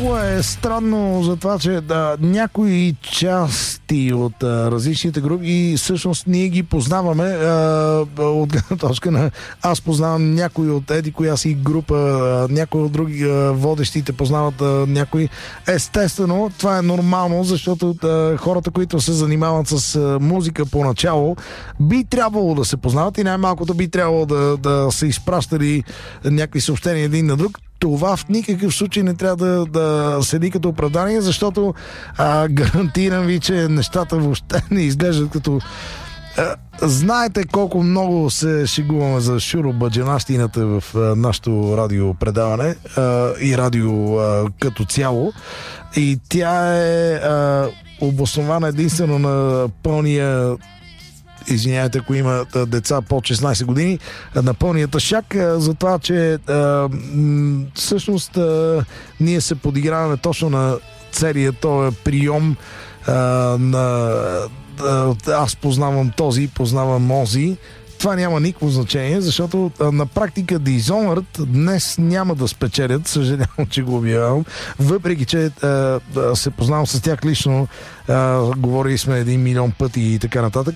много е странно за това, че някои части от различните групи и всъщност ние ги познаваме от гледна точка на аз познавам някои от еди коя си група, някои от други водещите познават някои. Естествено, това е нормално, защото хората, които се занимават с музика поначало, би трябвало да се познават и най-малкото би трябвало да се изпращали някакви съобщения един на друг. Това в никакъв случай не трябва да седи като оправдание, защото гарантирам ви, че нещата въобще не изглеждат като... Знаете колко много се шегуваме за шуробаджанащината в нашото радиопредаване и радио като цяло. И тя е обоснована единствено на пълния, извинявайте, ако има деца под 16 години, на пълния тъшак, за това, че всъщност ние се подиграваме точно на целия този прием на аз познавам този, познавам онзи. Това няма никакво значение, защото на практика Dishonored днес няма да спечелят, съжалявам, че го обявявам, въпреки че се познавам с тях лично, говорили сме 1 милион пъти и така нататък.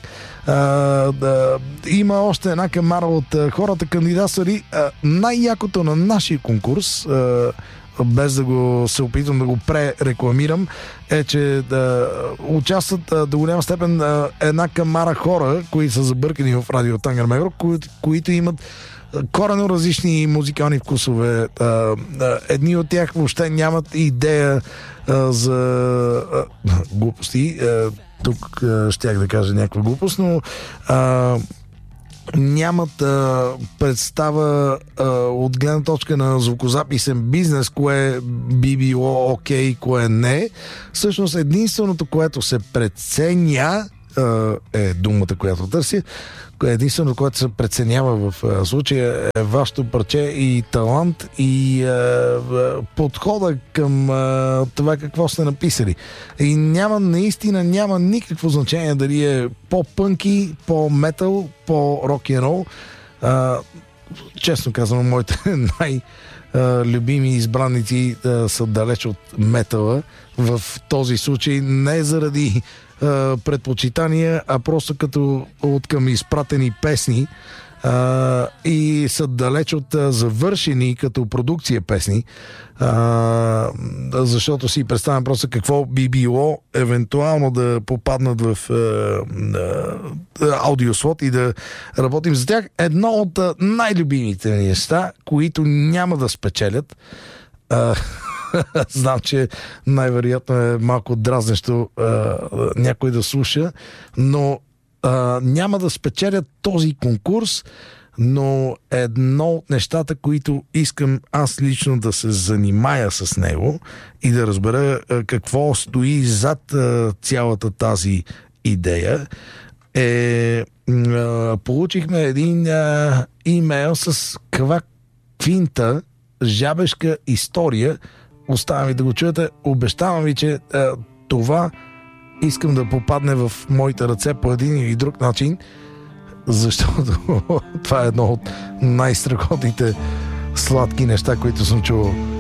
Има още една камара от хората кандидатствали. Най-якото на нашия конкурс, без да се опитвам да го пререкламирам, е, че участват до голяма степен една камара хора, които са забъркани в радио Тангер Мегро, които имат коренно различни музикални вкусове. Едни от тях въобще нямат идея за глупости. Тук щях да кажа някаква глупост, но нямат представа от гледна точка на звукозаписен бизнес, кое би било окей, кое не. Всъщност единственото, което се преценя, е думата, която търся. Единственото, което се преценява в случая, е вашето парче и талант и подхода към това какво сте написали. И наистина няма никакво значение дали е по-пънки, по-метал, по-рок-н-рол. Честно казвам, моите любими избранници са далеч от метала. В този случай не заради предпочитания, а просто като от към изпратени песни и са далеч от завършени като продукция песни, защото си представям просто какво би било евентуално да попаднат в аудиослот и да работим за тях. Едно от най-любимите неща, които няма да спечелят, знам, че най-вероятно е малко дразнещо някой да слуша, но няма да спечелят този конкурс, но едно от нещата, които искам аз лично да се занимая с него и да разбера какво стои зад цялата тази идея, получихме един имейл с квинта жабешка история. Оставям ви да го чуете. Обещавам ви, че това искам да попадне в моите ръце по един или друг начин, защото това е едно от най-страхотните сладки неща, които съм чувал.